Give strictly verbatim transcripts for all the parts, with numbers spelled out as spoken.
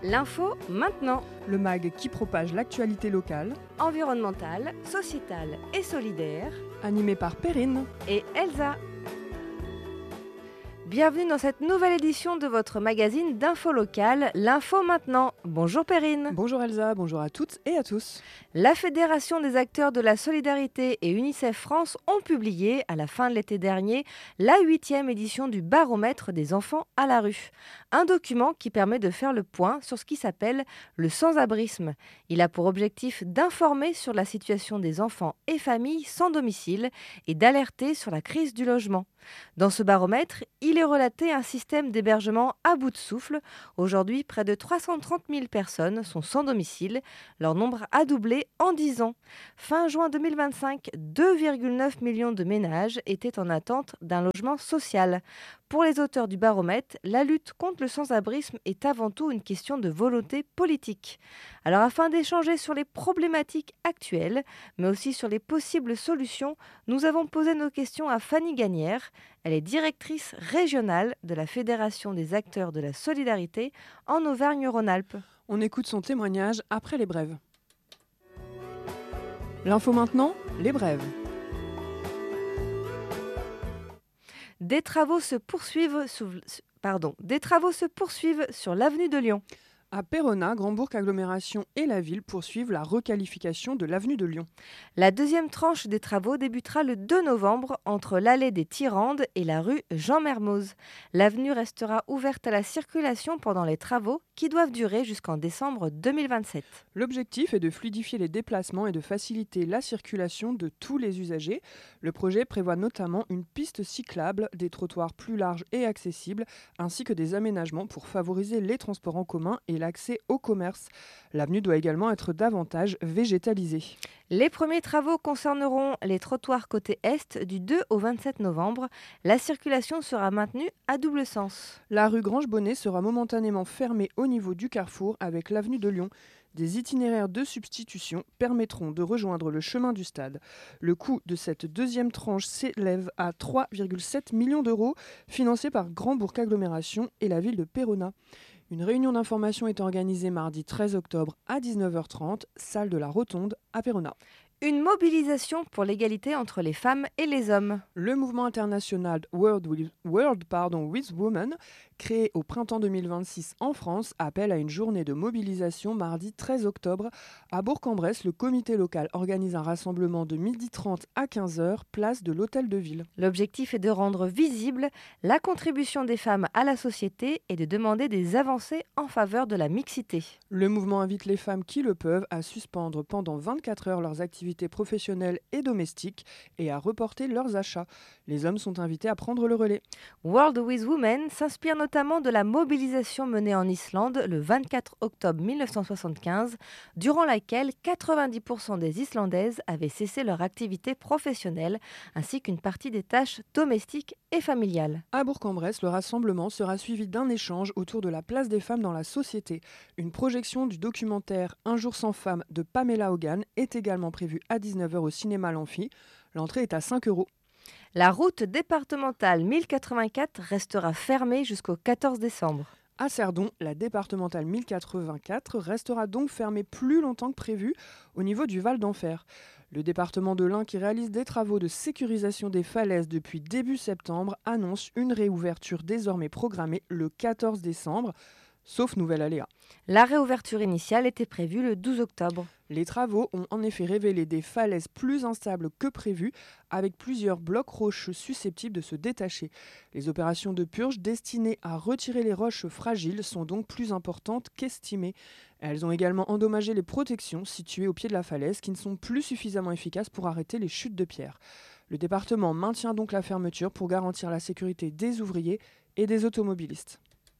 L'info maintenant. Le mag qui propage l'actualité locale, Environnementale, sociétale et solidaire. animé par Perrine. Et Elsa. Bienvenue dans cette nouvelle édition de votre magazine d'info locale, L'info maintenant. Bonjour Perrine. Bonjour Elsa, bonjour à toutes et à tous. La Fédération des acteurs de la solidarité et UNICEF France ont publié, à la fin de l'été dernier, la huitième édition du baromètre des enfants à la rue. Un document qui permet de faire le point sur ce qui s'appelle le sans-abrisme. Il a pour objectif d'informer sur la situation des enfants et familles sans domicile et d'alerter sur la crise du logement. Dans ce baromètre, il est relaté un système d'hébergement à bout de souffle. Aujourd'hui, près de trois cent trente mille personnes sont sans domicile. Leur nombre a doublé en dix ans. Fin juin deux mille vingt-cinq, deux virgule neuf millions de ménages étaient en attente d'un logement social. Pour les auteurs du baromètre, la lutte contre le sans-abrisme est avant tout une question de volonté politique. Alors afin d'échanger sur les problématiques actuelles, mais aussi sur les possibles solutions, nous avons posé nos questions à Fanny Gagnère. Elle est directrice régionale de la Fédération des acteurs de la solidarité en Auvergne-Rhône-Alpes. On écoute son témoignage après les brèves. L'info maintenant, les brèves. Des travaux se poursuivent, sous, pardon, des travaux se poursuivent sur l'avenue de Lyon. À Perrona, Grand-Bourg Agglomération et la ville poursuivent la requalification de l'avenue de Lyon. La deuxième tranche des travaux débutera le deux novembre entre l'allée des Tyrandes et la rue Jean-Mermoz. L'avenue restera ouverte à la circulation pendant les travaux qui doivent durer jusqu'en décembre deux mille vingt-sept. L'objectif est de fluidifier les déplacements et de faciliter la circulation de tous les usagers. Le projet prévoit notamment une piste cyclable, des trottoirs plus larges et accessibles, ainsi que des aménagements pour favoriser les transports en commun et l'accès au commerce. L'avenue doit également être davantage végétalisée. Les premiers travaux concerneront les trottoirs côté est du deux au vingt-sept novembre. La circulation sera maintenue à double sens. La rue Grange-Bonnet sera momentanément fermée au niveau du carrefour avec l'avenue de Lyon. Des itinéraires de substitution permettront de rejoindre le chemin du stade. Le coût de cette deuxième tranche s'élève à trois virgule sept millions d'euros, financé par Grand-Bourg Agglomération et la ville de Perrona. Une réunion d'information est organisée mardi treize octobre à dix-neuf heures trente, salle de la Rotonde à Perrona. Une mobilisation pour l'égalité entre les femmes et les hommes. Le mouvement international World with, World, pardon, with Women, créé au printemps deux mille vingt-six en France, appelle à une journée de mobilisation mardi treize octobre. À Bourg-en-Bresse, le comité local organise un rassemblement de midi trente à quinze heures, place de l'Hôtel de Ville. L'objectif est de rendre visible la contribution des femmes à la société et de demander des avancées en faveur de la mixité. Le mouvement invite les femmes qui le peuvent à suspendre pendant vingt-quatre heures leurs activités professionnelles et domestiques et à reporter leurs achats. Les hommes sont invités à prendre le relais. World with Women s'inspire notamment de la mobilisation menée en Islande le vingt-quatre octobre mille neuf cent soixante-quinze, durant laquelle quatre-vingt-dix pour cent des Islandaises avaient cessé leur activité professionnelle, ainsi qu'une partie des tâches domestiques et familiales. À Bourg-en-Bresse, le rassemblement sera suivi d'un échange autour de la place des femmes dans la société. Une projection du documentaire Un jour sans femme de Pamela Hogan est également prévue à dix-neuf heures au cinéma L'Amphi. L'entrée est à cinq euros. La route départementale mille quatre-vingt-quatre restera fermée jusqu'au quatorze décembre. À Cerdon, la départementale mille quatre-vingt-quatre restera donc fermée plus longtemps que prévu au niveau du Val d'Enfer. Le département de l'Ain, qui réalise des travaux de sécurisation des falaises depuis début septembre, annonce une réouverture désormais programmée le quatorze décembre, sauf nouvelle aléa. La réouverture initiale était prévue le douze octobre. Les travaux ont en effet révélé des falaises plus instables que prévu, avec plusieurs blocs rocheux susceptibles de se détacher. Les opérations de purge destinées à retirer les roches fragiles sont donc plus importantes qu'estimées. Elles ont également endommagé les protections situées au pied de la falaise qui ne sont plus suffisamment efficaces pour arrêter les chutes de pierre. Le département maintient donc la fermeture pour garantir la sécurité des ouvriers et des automobilistes.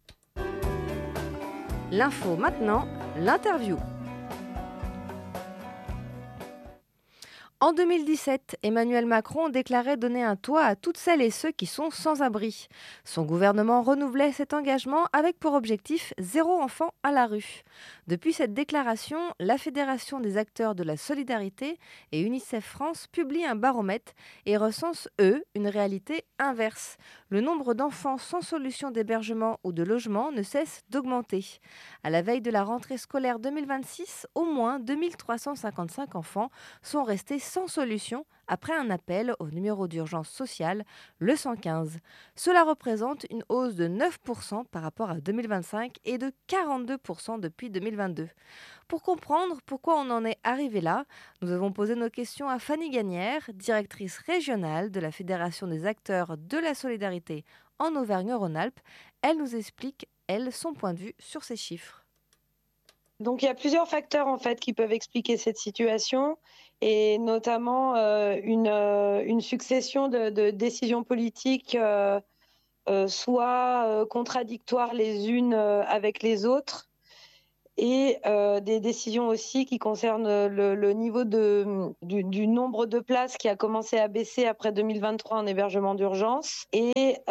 L'info maintenant, l'interview. En deux mille dix-sept, Emmanuel Macron déclarait donner un toit à toutes celles et ceux qui sont sans abri. Son gouvernement renouvelait cet engagement avec pour objectif zéro enfant à la rue. Depuis cette déclaration, la Fédération des acteurs de la solidarité et UNICEF France publient un baromètre et recensent, eux, une réalité inverse. Le nombre d'enfants sans solution d'hébergement ou de logement ne cesse d'augmenter. À la veille de la rentrée scolaire deux mille vingt-six, au moins deux mille trois cent cinquante-cinq enfants sont restés sans solution après un appel au numéro d'urgence sociale, le cent quinze. Cela représente une hausse de neuf pour cent par rapport à deux mille vingt-cinq et de quarante-deux pour cent depuis deux mille vingt-deux. Pour comprendre pourquoi on en est arrivé là, nous avons posé nos questions à Fanny Gagnère, directrice régionale de la Fédération des acteurs de la solidarité en Auvergne-Rhône-Alpes. Elle nous explique, elle, son point de vue sur ces chiffres. Donc il y a plusieurs facteurs en fait qui peuvent expliquer cette situation et notamment euh, une, euh, une succession de, de décisions politiques euh, euh, soit euh, contradictoires les unes euh, avec les autres et euh, des décisions aussi qui concernent le, le niveau de, du, du nombre de places qui a commencé à baisser après deux mille vingt-trois en hébergement d'urgence et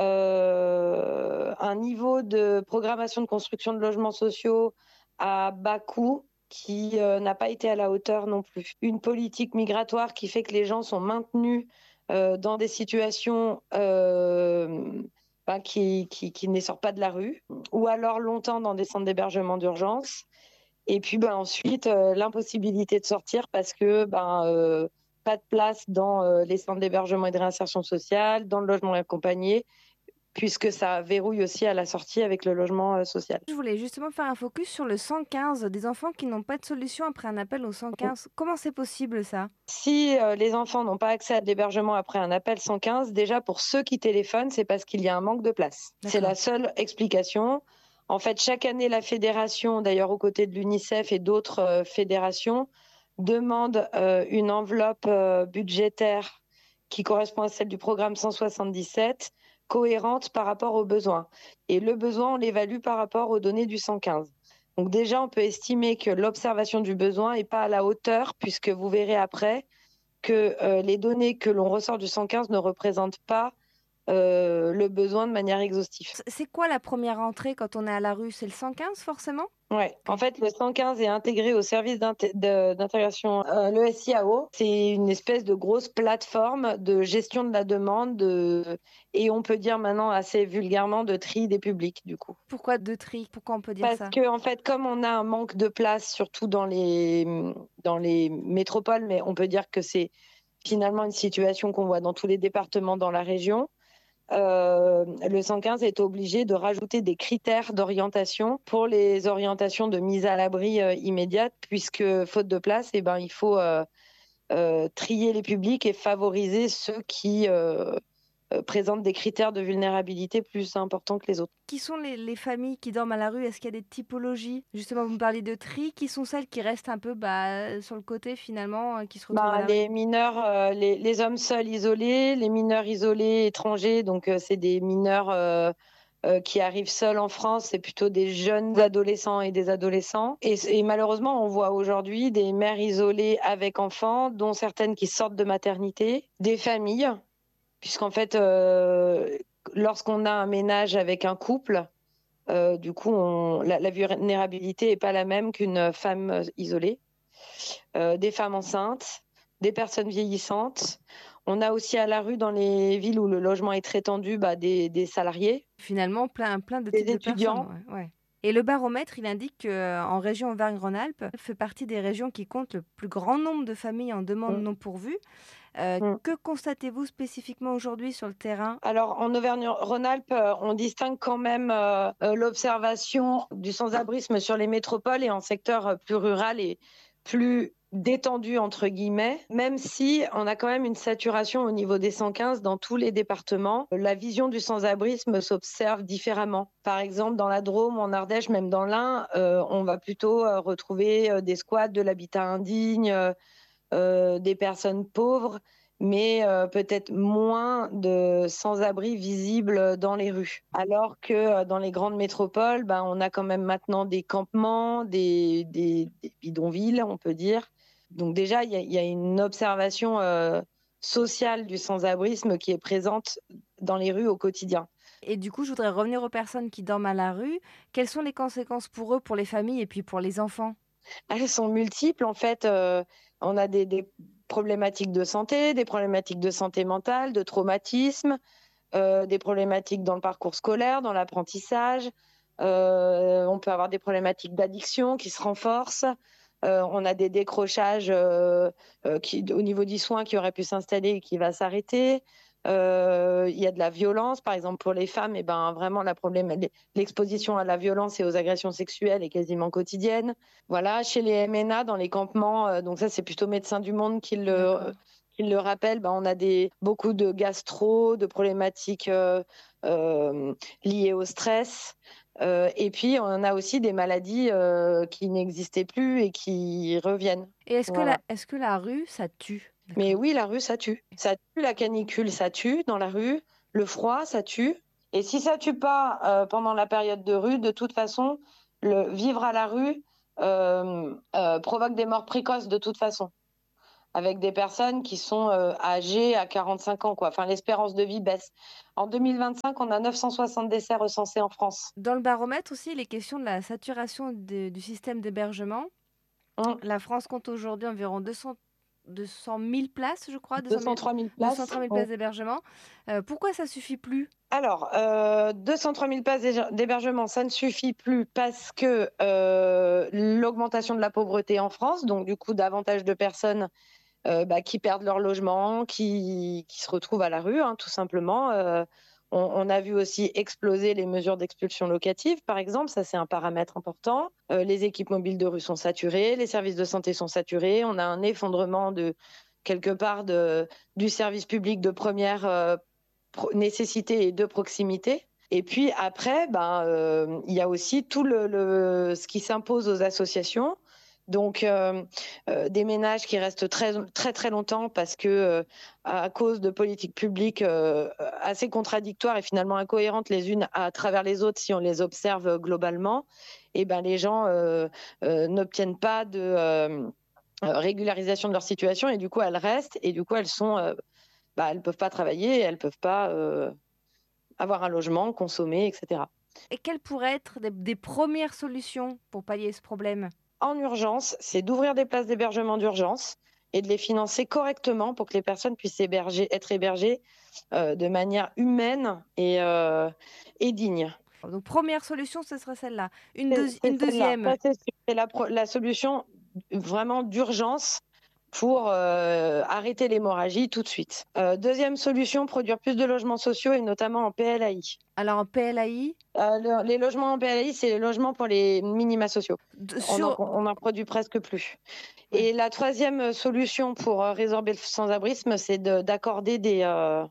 euh, un niveau de programmation de construction de logements sociaux à bas coût qui euh, n'a pas été à la hauteur non plus. Une politique migratoire qui fait que les gens sont maintenus euh, dans des situations euh, ben, qui, qui, qui ne les sortent pas de la rue, ou alors longtemps dans des centres d'hébergement d'urgence. Et puis ben, ensuite, euh, l'impossibilité de sortir parce que ben, euh, pas de place dans euh, les centres d'hébergement et de réinsertion sociale, dans le logement accompagné, puisque ça verrouille aussi à la sortie avec le logement euh, social. Je voulais justement faire un focus sur le cent quinze, des enfants qui n'ont pas de solution après un appel au cent quinze. Comment c'est possible ça ? Si euh, les enfants n'ont pas accès à de l'hébergement après un appel cent quinze, déjà pour ceux qui téléphonent, c'est parce qu'il y a un manque de place. D'accord. C'est la seule explication. En fait, chaque année, la fédération, d'ailleurs aux côtés de l'UNICEF et d'autres euh, fédérations, demande euh, une enveloppe euh, budgétaire qui correspond à celle du programme cent soixante-dix-sept, cohérente par rapport aux besoins. Et le besoin, on l'évalue par rapport aux données du cent quinze. Donc déjà, on peut estimer que l'observation du besoin n'est pas à la hauteur, puisque vous verrez après que euh, les données que l'on ressort du cent quinze ne représentent pas euh, le besoin de manière exhaustive. C'est quoi la première entrée quand on est à la rue ? C'est le cent quinze forcément ? Oui, en fait, le cent quinze est intégré au service d'inté- de- d'intégration, euh, le S I A O. C'est une espèce de grosse plateforme de gestion de la demande de... et on peut dire maintenant assez vulgairement de tri des publics du coup. Pourquoi de tri ? Pourquoi on peut dire Parce ça ? que en fait, comme on a un manque de place, surtout dans les, dans les métropoles, mais on peut dire que c'est finalement une situation qu'on voit dans tous les départements dans la région, Euh, le cent quinze est obligé de rajouter des critères d'orientation pour les orientations de mise à l'abri euh, immédiate, puisque faute de place, eh ben, il faut euh, euh, trier les publics et favoriser ceux qui euh, euh, présentent des critères de vulnérabilité plus importants que les autres. Qui sont les, les familles qui dorment à la rue ? Est-ce qu'il y a des typologies ? Justement, vous me parlez de tri. Qui sont celles qui restent un peu bah, sur le côté finalement, euh, qui se retrouvent Bah, à la les rue ? mineurs, euh, les, les hommes seuls isolés, les mineurs isolés étrangers, donc euh, c'est des mineurs euh, euh, qui arrivent seuls en France, c'est plutôt des jeunes adolescents et des adolescents. Et, et malheureusement, on voit aujourd'hui des mères isolées avec enfants, dont certaines qui sortent de maternité, des familles, puisqu'en fait, euh, lorsqu'on a un ménage avec un couple, euh, du coup, on, la, la vulnérabilité n'est pas la même qu'une femme isolée. Euh, des femmes enceintes, des personnes vieillissantes. On a aussi à la rue, dans les villes où le logement est très tendu, bah, des, des salariés. Finalement, plein, plein de Des types de étudiants. personnes. Ouais, ouais. Et le baromètre, il indique qu'en région Auvergne-Rhône-Alpes, fait partie des régions qui comptent le plus grand nombre de familles en demande Mmh. non pourvues. Euh, Mmh. Que constatez-vous spécifiquement aujourd'hui sur le terrain ? Alors, en Auvergne-Rhône-Alpes, euh, on distingue quand même euh, euh, l'observation du sans-abrisme sur les métropoles et en secteur euh, plus rural et plus détendu, entre guillemets, même si on a quand même une saturation au niveau des cent quinze dans tous les départements. La vision du sans-abrisme s'observe différemment. Par exemple, dans la Drôme, en Ardèche, même dans l'Ain, euh, on va plutôt euh, retrouver euh, des squats, de l'habitat indigne, euh, euh, des personnes pauvres, mais euh, peut-être moins de sans-abri visibles dans les rues. Alors que euh, dans les grandes métropoles, ben, on a quand même maintenant des campements, des, des, des bidonvilles, on peut dire, Donc déjà, il y a, il y a une observation euh, sociale du sans-abrisme qui est présente dans les rues au quotidien. Et du coup, je voudrais revenir aux personnes qui dorment à la rue. Quelles sont les conséquences pour eux, pour les familles et puis pour les enfants? Elles sont multiples, en fait. Euh, on a des, des problématiques de santé, des problématiques de santé mentale, de traumatisme, euh, des problématiques dans le parcours scolaire, dans l'apprentissage. Euh, on peut avoir des problématiques d'addiction qui se renforcent. Euh, on a des décrochages euh, euh, qui, au niveau du soin qui aurait pu s'installer et qui va s'arrêter. Euh, il y a de la violence, par exemple pour les femmes, et ben vraiment la problème, l'exposition à la violence et aux agressions sexuelles est quasiment quotidienne. Voilà, chez les M N A, dans les campements, euh, donc ça c'est plutôt Médecins du Monde qui le, qui le rappelle, ben, on a des, beaucoup de gastro, de problématiques euh, euh, liées au stress. Euh, et puis, on a aussi des maladies euh, qui n'existaient plus et qui reviennent. Et est-ce que, Voilà. la, est-ce que la rue, ça tue? Mais oui, la rue, ça tue. Ça tue, la canicule, ça tue dans la rue. Le froid, ça tue. Et si ça tue pas euh, pendant la période de rue, de toute façon, le vivre à la rue euh, euh, provoque des morts précoces de toute façon, avec des personnes qui sont euh, âgées à quarante-cinq ans, quoi. Enfin, l'espérance de vie baisse. En deux mille vingt-cinq, on a neuf cent soixante décès recensés en France. Dans le baromètre aussi, les questions de la saturation de- du système d'hébergement. Hum. La France compte aujourd'hui environ deux cents, deux cent mille places, je crois. deux cent trois mille places. deux cent trois mille places d'hébergement. Euh, pourquoi ça suffit plus? Alors, euh, deux cent trois mille places d'hébergement, ça ne suffit plus parce que euh, l'augmentation de la pauvreté en France, donc du coup davantage de personnes euh, bah, qui perdent leur logement, qui, qui se retrouvent à la rue, hein, tout simplement. Euh, on, on a vu aussi exploser les mesures d'expulsion locative, par exemple, ça c'est un paramètre important. Euh, les équipes mobiles de rue sont saturées, les services de santé sont saturés, on a un effondrement de quelque part de, du service public de première euh, nécessité et de proximité. Et puis après, ben, euh, il y a aussi tout le, le, ce qui s'impose aux associations. Donc, euh, euh, des ménages qui restent très, très, très longtemps parce que, euh, à cause de politiques publiques euh, assez contradictoires et finalement incohérentes les unes à travers les autres, si on les observe globalement, et ben, les gens euh, euh, n'obtiennent pas de euh, régularisation de leur situation et du coup, elles restent et du coup, elles sont, euh, bah, elles peuvent pas travailler, elles peuvent pas euh, avoir un logement, consommer, et cetera. Et quelles pourraient être des, des premières solutions pour pallier ce problème? En urgence, c'est d'ouvrir des places d'hébergement d'urgence et de les financer correctement pour que les personnes puissent héberger, être hébergées euh, de manière humaine et, euh, et digne. Donc, première solution, ce serait celle-là. Une, C'est, deux, c'est une deuxième. Ça, c'est, c'est la, la solution vraiment d'urgence pour euh, arrêter l'hémorragie tout de suite. Euh, deuxième solution, produire plus de logements sociaux et notamment en P L A I. Alors, en P L A I euh, le, Les logements en P L A I, c'est les logements pour les minima sociaux. sur... On n'en produit presque plus. Ouais. Et la troisième solution pour euh, résorber le sans-abrisme, c'est de, d'accorder des, euh,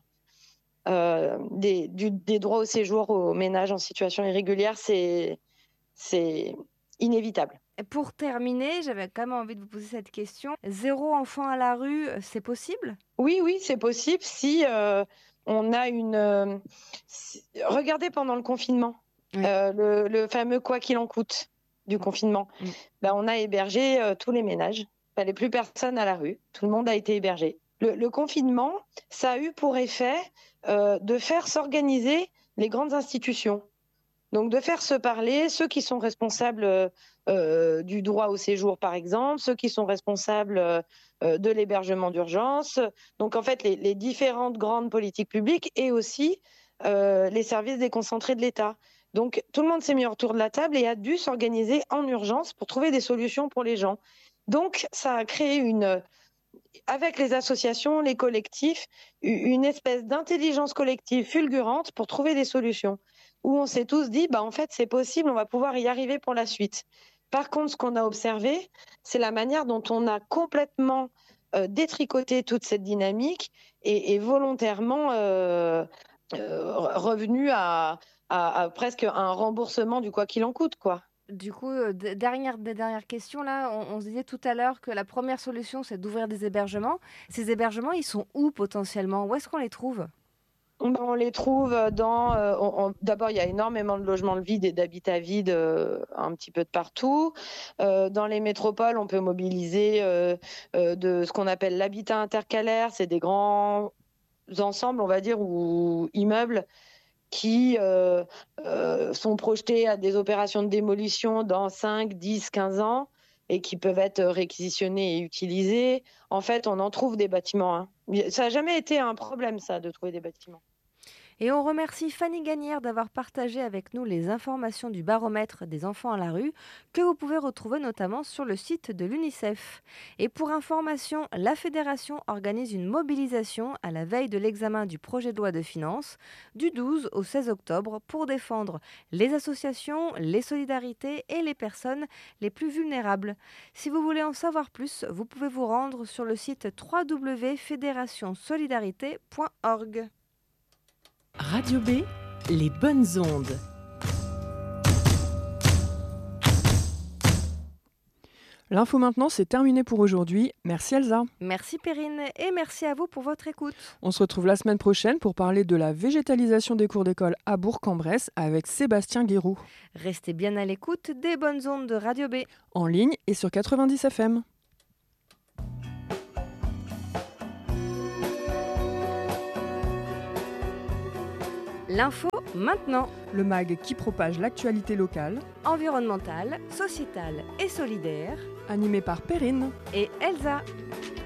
euh, des, du, des droits au séjour aux ménages en situation irrégulière. C'est, c'est inévitable. Pour terminer, j'avais quand même envie de vous poser cette question. Zéro enfant à la rue, c'est possible? Oui, oui, c'est possible si euh, on a une... Euh, si... Regardez pendant le confinement, oui. euh, le, le fameux « quoi qu'il en coûte » du confinement. Mmh. Ben, on a hébergé euh, tous les ménages. Il ne fallait plus personne à la rue. Tout le monde a été hébergé. Le, le confinement, ça a eu pour effet euh, de faire s'organiser les grandes institutions. Donc, de faire se parler ceux qui sont responsables euh, du droit au séjour, par exemple, ceux qui sont responsables euh, de l'hébergement d'urgence. Donc, en fait, les, les différentes grandes politiques publiques et aussi euh, les services déconcentrés de l'État. Donc, tout le monde s'est mis autour de la table et a dû s'organiser en urgence pour trouver des solutions pour les gens. Donc, ça a créé une... avec les associations, les collectifs, une espèce d'intelligence collective fulgurante pour trouver des solutions, où on s'est tous dit, bah, en fait, c'est possible, on va pouvoir y arriver pour la suite. Par contre, ce qu'on a observé, c'est la manière dont on a complètement euh, détricoté toute cette dynamique et, et volontairement euh, euh, revenu à, à, à presque un remboursement du quoi qu'il en coûte, quoi. Du coup, euh, dernière, des dernières questions, là, on, on se disait tout à l'heure que la première solution, c'est d'ouvrir des hébergements. Ces hébergements, ils sont où potentiellement? Où est-ce qu'on les trouve? On les trouve dans. Euh, on, on, D'abord, il y a énormément de logements vides et d'habitats vides euh, un petit peu de partout. Euh, dans les métropoles, on peut mobiliser euh, euh, de ce qu'on appelle l'habitat intercalaire. C'est des grands ensembles, on va dire, ou immeubles qui euh, euh, sont projetés à des opérations de démolition dans cinq, dix, quinze ans et qui peuvent être réquisitionnés et utilisés. En fait, on en trouve des bâtiments. Hein. Ça n'a jamais été un problème, ça, de trouver des bâtiments. Et on remercie Fanny Gagnère d'avoir partagé avec nous les informations du baromètre des enfants à la rue que vous pouvez retrouver notamment sur le site de l'UNICEF. Et pour information, la Fédération organise une mobilisation à la veille de l'examen du projet de loi de finances du douze au seize octobre pour défendre les associations, les solidarités et les personnes les plus vulnérables. Si vous voulez en savoir plus, vous pouvez vous rendre sur le site w w w point fédération solidarité point org. Radio B, les bonnes ondes. L'info maintenant, c'est terminé pour aujourd'hui. Merci Elsa. Merci Perrine et merci à vous pour votre écoute. On se retrouve la semaine prochaine pour parler de la végétalisation des cours d'école à Bourg-en-Bresse avec Sébastien Guéroux. Restez bien à l'écoute des bonnes ondes de Radio B. En ligne et sur quatre-vingt-dix F M. L'info maintenant. Le mag qui propage l'actualité locale, environnementale, sociétale et solidaire. Animé par Perrine et Elsa.